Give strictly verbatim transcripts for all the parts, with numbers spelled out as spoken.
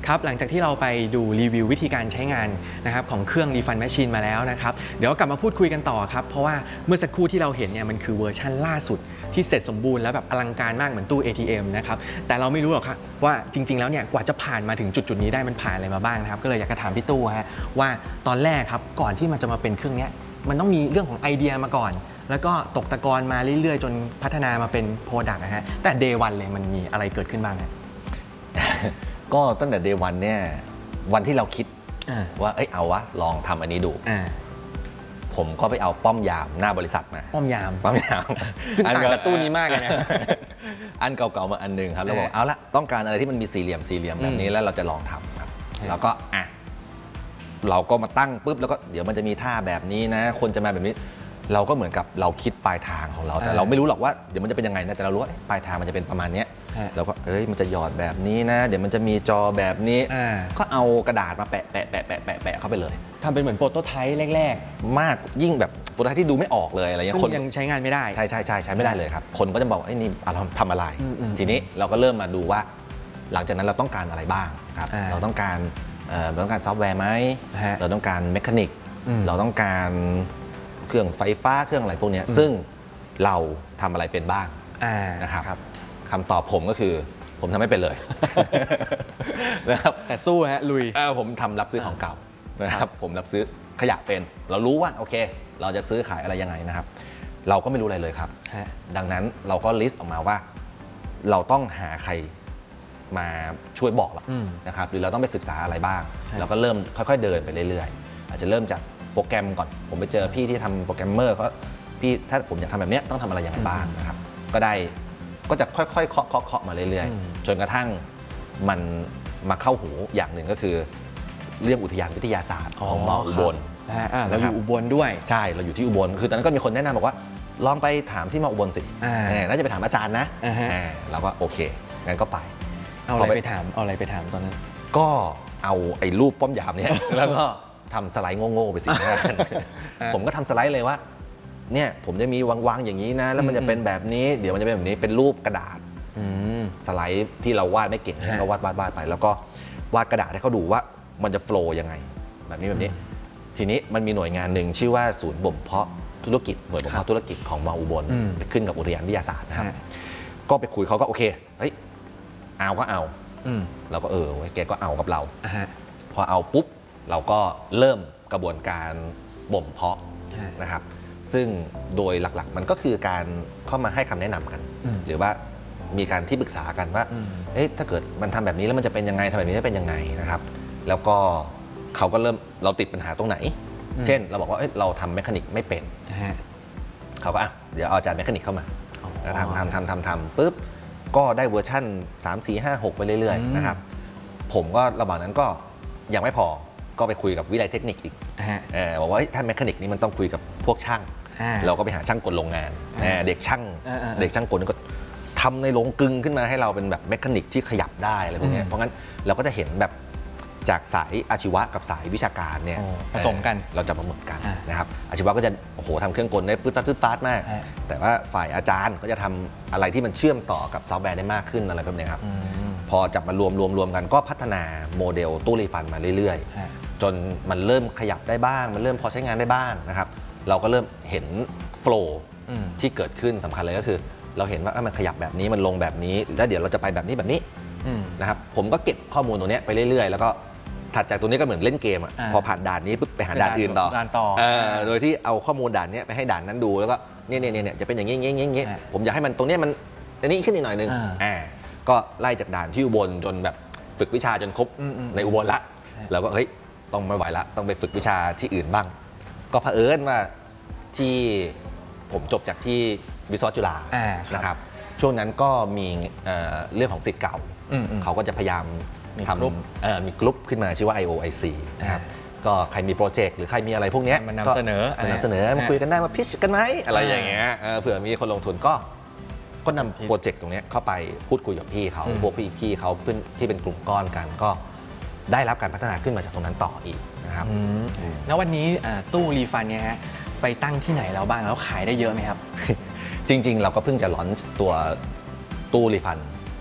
ครับหลังจากที่เราไปดูรีวิววิธีการใช้งานนะครับของเครื่อง Refund Machine มาแล้วนะครับเดี๋ยวกลับมาพูดคุยกันต่อครับเพราะว่าเมื่อสักครู่ที่เราเห็นเนี่ยมันคือเวอร์ชันล่าสุดที่เสร็จสมบูรณ์แล้วแบบอลังการมากเหมือนตู้ เอ ที เอ็ม นะครับแต่เราไม่รู้หรอกครับว่าจริงๆแล้วเนี่ยกว่าจะผ่านมาถึงจุดๆนี้ได้มันผ่านอะไรมาบ้างนะครับก็เลยอยากจะถามพี่ตู้ฮะว่าตอนแรกครับก่อนที่มันจะมาเป็นเครื่องนี้มันต้องมีเรื่องของไอเดียมาก่อนแล้วก็ตกตะกอนมาเรื่อยๆจนพัฒนามาเป็นโปรดักต์นะฮะแต่ Day วันเลยมันมีอะไรเกิดขึ้นบ้างฮะก็ตั้งแต่ Day วันเนี่ยวันที่เราคิดว่าเอ้ยเอาวะลองทำอันนี้ดูผมก็ไปเอาป้อมยามหน้าบริษัทมาป้อมยามป้อมยามซึ่งต่างกับตู้นี้มากเลยนะอันเก่าๆมาอันนึงครับแล้วบอกเอาละต้องการอะไรที่มันมีสี่เหลี่ยมสี่เหลี่ยมแบบนี้แล้วเราจะลองทำครับแล้วก็อ่ะเราก็มาตั้งปุ๊บแล้วก็เดี๋ยวมันจะมีท่าแบบนี้นะคนจะมาแบบนี้เราก็เหมือนกับเราคิดปลายทางของเราแต่เราไม่รู้หรอกว่าเดี๋ยวมันจะเป็นยังไงนะแต่เรารู้ว่าปลายทางมันจะเป็นประมาณนี้เราก็เอ้ยมันจะหยอดแบบนี้นะเดี๋ยวมันจะมีจอแบบนี้ก็เอากระดาษมาแปะแปะแปะแปะแปะแปะเข้าไปเลยทำเป็นเหมือนโปรโตไทป์แรกๆมากยิ่งแบบโปรโตไทป์ที่ดูไม่ออกเลยอะไรเงี้ยคนยังใช้งานไม่ได้ใช่ใช่ใช่ใช้ไม่ได้เลยครับคนก็จะบอกไอ้นี่เราทำอะไรทีนี้เราก็เริ่มมาดูว่าหลังจากนั้นเราต้องการอะไรบ้างครับเราต้องการเราต้องการซอฟต์แวร์ไหมเราต้องการเมคานิกเราต้องการเครื่องไฟฟ้าเครื่องอะไรพวกนี้ซึ่งเราทำอะไรเป็นบ้างนะครับคำตอบผมก็คือผมทำไม่เป็นเลยนะครับแต่สู้ฮะลุยผมทำรับซื้อของเก่านะครับผมรับซื้อขยะเป็นเรารู้ว่าโอเคเราจะซื้อขายอะไรยังไงนะครับเราก็ไม่รู้อะไรเลยครับดังนั้นเราก็ลิสต์ออกมาว่าเราต้องหาใครมาช่วยบอกเรานะครับหรือเราต้องไปศึกษาอะไรบ้างเราก็เริ่มค่อยๆเดินไปเรื่อยๆอาจจะเริ่มจากโปรแกรมก่อนผมไปเจอพี่ที่ทำโปรแกรมเมอร์ก็พี่ถ้าผมอยากทำแบบนี้ต้องทำอะไรอย่างไรบ้างนะครับก็ได้ก็จะค่อยๆเคาะเคาะเคาะมาเรื่อยๆจนกระทั่งมันมาเข้าหูอย่างหนึ่งก็คือเรื่องอุทยานวิทยาศาสตร์ของมออุบลเราอยู่อุบลด้วยใช่เราอยู่ที่อุบลคือตอนนั้นก็มีคนแนะนำบอกว่าลองไปถามที่มออุบลสิน่าจะไปถามอาจารย์นะเราก็โอเคงั้นก็ไปเอาอะไรไปถามเอาอะไรไปถามตอนนั้นก็เอาไอ้รูปป้อมยามเนี่ยแล้วก็ทำสไลด์โง่ๆไปสิผมก็ทำสไลด์เลยว่าเนี่ยผมจะมีวางๆอย่างนี้นะแล้วมันจะเป็นแบบนี้เดี๋ยวมันจะเป็นแบบนี้เป็นรูปกระดาษสไลด์ที่เราวาดไม่เก่งก็วาดวาดวาดไปแล้วก็วาดกระดาษให้เขาดูว่ามันจะโฟล์ยังไงแบบนี้แบบนี้ทีนี้มันมีหน่วยงานหนึ่งชื่อว่าศูนย์บ่มเพาะธุรกิจหน่วยบ่มเพาะธุรกิจของมออุบลไปขึ้นกับอุทยานวิทยาศาสตร์นะครับก็ไปคุยเขาก็โอเคเฮ้ยเอาก็เอาเราก็เออแกก็เอากับเราพอเอาปุ๊บเราก็เริ่มกระบวนการบ่มเพาะนะครับซึ่งโดยหลักๆมันก็คือการเข้ามาให้คำแนะนำกันหรือว่ามีการที่ปรึกษากันว่าเอ๊ะถ้าเกิดมันทำแบบนี้แล้วมันจะเป็นยังไงทำแบบนี้จะเป็นยังไงนะครับแล้วก็เขาก็เริ่มเราติดปัญหาตรงไหนเช่นเราบอกว่าเอ้ยเราทำแมคานิกไม่เป็นเขาก็อ่ะเดี๋ยวเอาอาจารย์แมคานิกเข้ามาทำทำทำทำทำปุ๊บก็ได้เวอร์ชั่นสาม สี่ ห้า หกไปเรื่อยๆนะครับผมก็ระหว่างนั้นก็ยังไม่พอก็ไปคุยกับวิทยาลัยเทคนิคอีกบอกว่าถ้าแมคานิกนี้มันต้องคุยกับพวกช่างเราก็ไปหาช่างกลโรงงานเด็กช่างเด็กช่างกลก็ทำในโรงกลึงขึ้นมาให้เราเป็นแบบแมคานิกที่ขยับได้อะไรพวกนี้เพราะงั้นเราก็จะเห็นแบบจากสายอาชีวะกับสายวิชาการเนี่ยผสมกันเราจะมาเหมือนกันนะครับอาชีวะก็จะโอ้โหทำเครื่องกลได้ปื๊ดปั๊ดปื๊ดปั๊ดมากแต่ว่าฝ่ายอาจารย์ก็จะทำอะไรที่มันเชื่อมต่อกับซอฟต์แวร์ได้มากขึ้นอะไรแบบนี้ครับพอจับมารวมรวมรวมกันก็พัฒนาโมเดลตู้รีฟันมาเรื่อยๆจนมันเริ่มขยับได้บ้างมันเริ่มพอใช้งานได้บ้างนะครับเราก็เริ่มเห็นโฟล์ที่เกิดขึ้นสำคัญเลยก็คือเราเห็นว่ามันขยับแบบนี้มันลงแบบนี้แล้วเดี๋ยวเราจะไปแบบนี้แบบนี้นะครับผมก็เก็บข้อมูลตรงนี้ไปเรื่อยๆแล้วก็ถัดจากตรงนี้ก็เหมือนเล่นเกมอ่ะพอผ่านด่านนี้ปุ๊บไปหาด่านอื่นต่อโดยที่เอาข้อมูลด่านนี้ไปให้ด่านนั้นดูแล้วก็เนี่ยเนี่ยเนี่ยจะเป็นอย่างนี้อย่างนี้อย่างนี้ผมอยากให้มันตรงนี้มันอันนี้ขึ้นอีกหน่อยนึงอ่าก็ไล่จากด่านที่อุบลจนแบบฝึกวิชาจนครบในอุบลละแล้วก็เฮ้ยต้องไม่ไหวละต้องไปฝึกวิชาที่อื่นบ้างก็เผอิญว่าที่ผมจบจากที่วิศวะจุฬานะครับช่วงนั้นก็มีเรื่องของศิษย์เก่าเขาก็จะพยายามทำมีกลุ่มขึ้นมาชื่อว่า ไอ โอ ไอ ซี นะครับก็ใครมีโปรเจกต์หรือใครมีอะไรพวกนี้มันนำเสนอมันนำเสนอมาคุยกันได้มาพิชกันไหมอะไรอย่างเงี้ยเผื่อมีคนลงทุนก็ก็นำโปรเจกต์ตรงนี้เข้าไปพูดคุยกับพี่เขาพวกพี่พี่เขาที่เป็นกลุ่มก้อนกันก็ได้รับการพัฒนาขึ้นมาจากตรงนั้นต่ออีกนะครับแล้ววันนี้ตู้รีฟันเนี่ยฮะไปตั้งที่ไหนแล้วบ้างแล้วขายได้เยอะไหมครับจริงๆเราก็เพิ่งจะลอนตัวตู้รีฟัน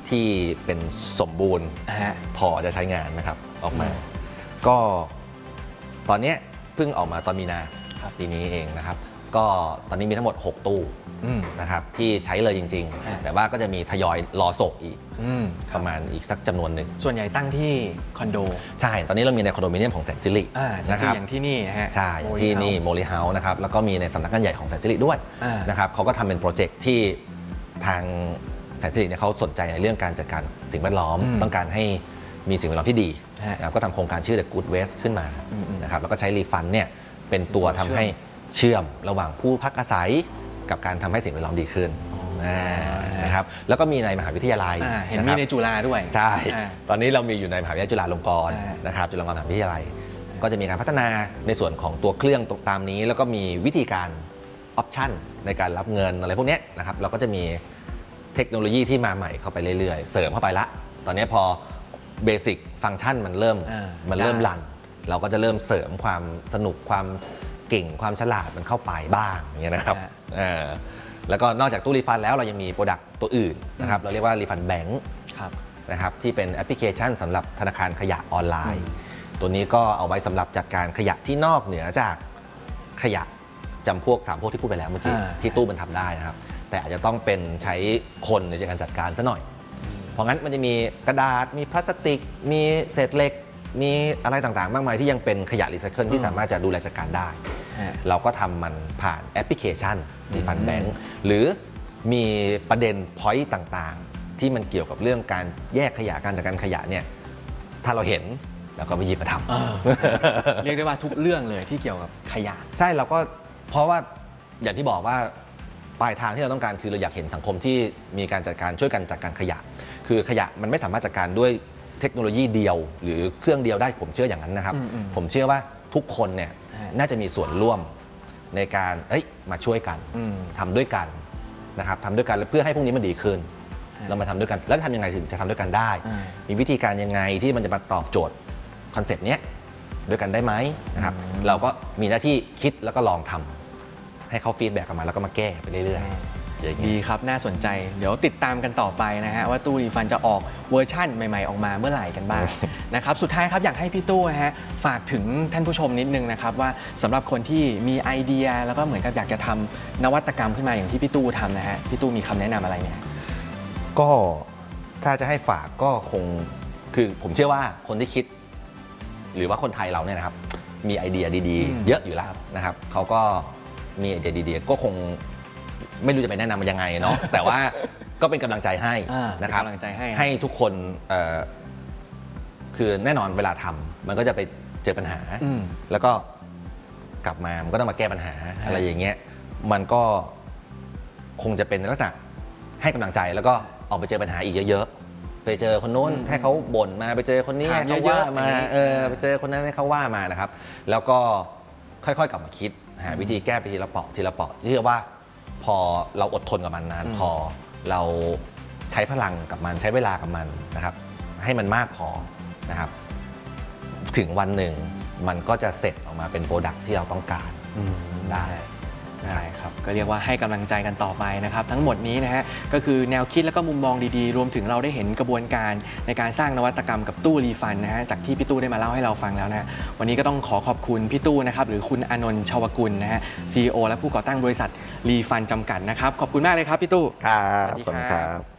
ที่เป็นสมบูรณ์ฮะพอจะใช้งานนะครับออกมาอืมก็ตอนเนี้ยเพิ่งออกมาตอนมีนาครับปีนี้เองนะครับ ก็ตอนนี้มีทั้งหมดหกตู้อืมนะครับที่ใช้เลยจริงฮะๆ แต่ว่าก็จะมีทยอยรอส่งอีกอืมประมาณอีกสักจำนวนหนึ่งส่วนใหญ่ตั้งที่คอนโดใช่ ตอนนี้เรามีในคอนโดมิเนียมของแสนสิริอ่าแสนนะสิคริรับอย่างที่นี่นะฮะใช่ที่นี่โมลีเฮาส์นะครับแล้วก็มีในสำนักงานใหญ่ของแสนสิริด้วยอ่านนะครับเขาก็ทำเป็นโปรเจกต์ที่ทางแสนสิริเนี่ยเขาสนใจในเรื่องการจัดการสิ่งแวดล้อมอืมต้องการให้มีสิ่งแวดล้อมที่ดีฮะนะครับก็ทำโครงการชื่อ The Good Waste ขึ้นมาอืมอืมนะครับแล้วก็ใช้รีฟันเนี่ยเป็นตัวทำให้เชื่อมระหว่างผู้พักอาศัยกับการทำให้สิ่งแวดล้อมดีขึ้นานะครับแล้วก็มีในมหาวิทยาลัยอ่าเห็นนะคมีรับในจุฬาด้วยใช่อ่าตอนนี้เรามีอยู่ในมหาวิทยาลัยจุฬาลงกรณ์อ่านนะครับจุฬาลงกรณ์มหาวิทยาลัย ก็จะมีการพัฒนาในส่วนของตัวเครื่องตามนี้ แล้วก็มีวิธีการออปชันในการรับเงินอะไรพวกเนี้ยนะครับเราก็จะมีเทคโนโลยีที่มาใหม่เข้าไปเรื่อยๆ เสริมเข้าไปละ ตอนนี้พอเบสิกฟังก์ชันมันเริ่มอ่ามันเริ่มได้รัน เราก็จะเริ่มเสริมความสนุกความเก่งความฉลาดมันเข้าไปบ้างอย่างเงี้ยนะครับอ่าเออแล้วก็นอกจากตู้รีฟันแล้วเรายังมีโปรดักต์ตัวอื่นนะครับเราเรียกว่ารีฟันแบงค์ครับนะครับที่เป็นแอปพลิเคชันสำหรับธนาคารขยะออนไลน์ ตัวนี้ก็เอาไว้สำหรับจัดการขยะที่นอกเหนือจากขยะจำพวกสามพวกที่พูดไปแล้วเมื่อกี้อ่าที่ตู้มันทำได้นะครับ แต่อาจจะต้องเป็นใช้คนในการจัดการซะหน่อย เพราะงั้นมันจะมีกระดาษมีพลาสติก มีเศษเหล็ก มีอะไรต่างๆ มากมายที่ยังเป็นขยะรีไซเคิลที่สามารถจะดูแลจัดการได้ฮะเราก็ทำมันผ่านแอปพลิเคชันรีฟันแบงค์หรือมีประเด็นพอยต์ต่างๆ ที่มันเกี่ยวกับเรื่องการแยกขยะการจัดการขยะเนี่ยถ้าเราเห็นเราก็ไปหยิบมาทเออ เรียกได้ว่าทุกเรื่องเลยที่เกี่ยวกับขยะำ ใช่เราก็เพราะว่าอย่างที่บอกว่าปลายทางที่เราต้องการคือเราอยากเห็นสังคมที่มีการจัดการช่วยกันจัดการขยะ คือขยะมันไม่สามารถจัดการด้วยเทคโนโลยีเดียว หรือเครื่องเดียวได้ผมเชื่ออย่างนั้นนะครับอืมอืมผมเชื่อว่าทุกคนเนี่ยฮะน่าจะมีส่วนร่วมในการเอ้ยมาช่วยกันอืมทำด้วยกันนะครับทำด้วยกันแล้วเพื่อให้พวกนี้มันดีขึ้นฮะเรามาทำด้วยกันแล้วทำยังไงถึงจะทำด้วยกันได้อ่ามีวิธีการยังไงที่มันจะมาตอบโจทย์คอนเซปต์เนี้ยด้วยกันได้ไหมนะครับเราก็มีหน้าที่คิดแล้วก็ลองทำให้เขาฟีดแบ็กกลับมาแล้วก็มาแก้ไปเรื่อยๆอย่างดีนี้ครับ น่าสนใจ เดี๋ยวติดตามกันต่อไปนะฮะว่าตู้รีฟันจะออกเวอร์ชั่นใหม่ๆออกมาเมื่อไหร่กันบ้าง นะครับสุดท้ายครับอยากให้พี่ตู้นะฮะฝากถึงท่านผู้ชมนิดนึงนะครับว่าสำหรับคนที่มีไอเดียแล้วก็เหมือนกับอยากจะทำนวัตกรรมขึ้นมาอย่างที่พี่ตู้ทำนะฮะพี่ตู้มีคำแนะนำอะไรไหมฮะก็ถ้าจะให้ฝากก็คงคือผมเชื่อว่าคนที่คิด หรือว่าคนไทยเราเนี่ยนะครับมีไอเดียดีอืมๆ เยอะอยู่แล้วนะครับเขาก็มีไอเดียดีๆก็คงไม่รู้จะไปแนะนำมันยังไงเนาะ แต่ว่าก็เป็นกำลังใจให้อ่านะครับเป็นกำลังใจให้ให้ทุกคนเอ่อคือแน่นอนเวลาทำมันก็จะไปเจอปัญหาอืมแล้วก็กลับมามันก็ต้องมาแก้ปัญหาอะไรอย่างเงี้ยมันก็คงจะเป็นในลักษณะให้กำลังใจแล้วก็ออกไปเจอปัญหาอีกเยอะๆไปเจอคนโน้นอืมให้เขาบ่นมาไปเจอคนนี้ถามให้เขาเยอะว่าๆมาอย่างนี้เออไปเจอคนนั้นให้เขาว่ามานะครับ แล้วก็ค่อยๆกลับมาคิดหาวิธีแก้ไปทีละเปาะทีละเปาะเชื่อว่าพอเราอดทนกับมันนานอืมพอเราใช้พลังกับมันใช้เวลากับมันนะครับ ให้มันมากพอนะครับ ถึงวันหนึ่งมันก็จะเสร็จออกมาเป็นโปรดักที่เราต้องการอืมได้ได้ครับก็เรียกว่าให้กำลังใจกันต่อไปนะครับ ทั้งหมดนี้นะฮะก็คือแนวคิดและก็มุมมองดีๆ รวมถึงเราได้เห็นกระบวนการในการสร้างนวัตกรรมกับตู้รีฟันนะฮะจากที่พี่ตู้ได้มาเล่าให้เราฟังแล้วนะฮะวันนี้ก็ต้องขอขอบคุณพี่ตู้นะครับหรือคุณอานนท์ชวกุลนะฮะ ซี อี โอ และผู้ก่อตั้งบริษัทรีฟันจำกัดนะครับขอบคุณมากเลยครับพี่ตู้ครับสวัสดีขอบคุณคครัรับ บ